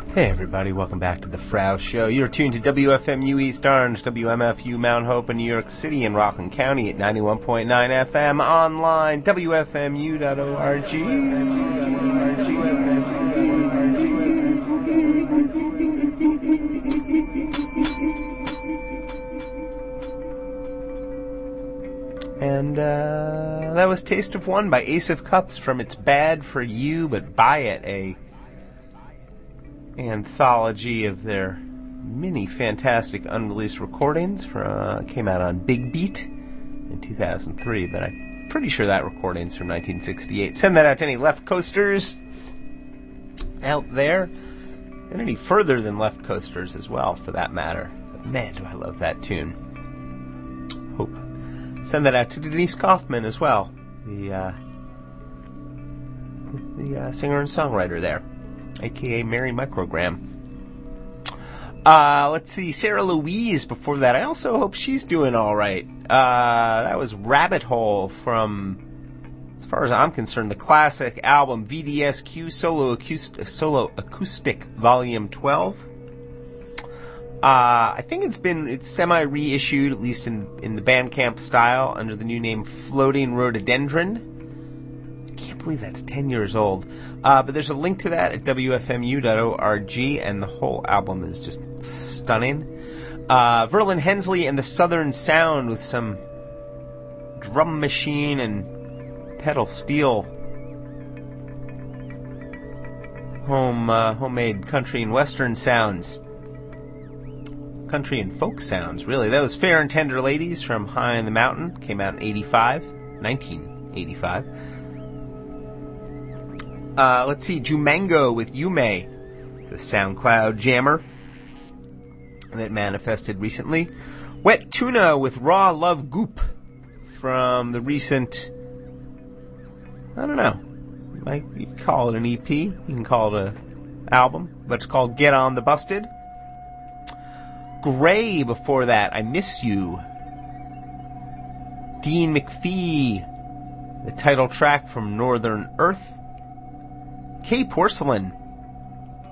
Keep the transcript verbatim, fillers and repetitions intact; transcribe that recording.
Hey everybody, welcome back to the Frau Show. You're tuned to W F M U East Orange, W M F U Mount Hope in New York City and Rockland County at ninety-one point nine F M, online, W F M U dot org. And uh, that was Taste of One by Ace of Cups from It's Bad for You, But Buy It, a anthology of their many fantastic unreleased recordings. From, uh, came out on Big Beat in two thousand three, but I'm pretty sure that recording's from nineteen sixty-eight. Send that out to any left coasters out there, and any further than left coasters as well, for that matter. But man, do I love that tune. Hope. Send that out to Denise Kaufman as well, the uh, the uh, singer and songwriter there, a k a. Mary Microgram. Uh, let's see, Sarah Louise before that. I also hope she's doing all right. Uh, that was Rabbit Hole from, as far as I'm concerned, the classic album V D S Q Solo Acoustic, Solo Acoustic Volume twelve. Uh, I think it's been, it's semi-reissued, at least in, in the Bandcamp style, under the new name Floating Rhododendron. I can't believe that's ten years old. Uh, but there's a link to that at W F M U dot org, and the whole album is just stunning. Uh, Verlin Hensley and the Southern Sound with some drum machine and pedal steel home, uh, homemade country and western sounds. Country and folk sounds, really. Those Fair and Tender Ladies from High in the Mountain came out in eighty-five, nineteen eighty-five. Uh, let's see, Jumango with Yume, the SoundCloud jammer that manifested recently. Wet Tuna with Raw Love Goop from the recent, I don't know, like, you can call it an E P, you can call it an album, but it's called Get On the Busted. Gray before that, I Miss You. Dean McPhee, the title track from Northern Earth. K Porcelain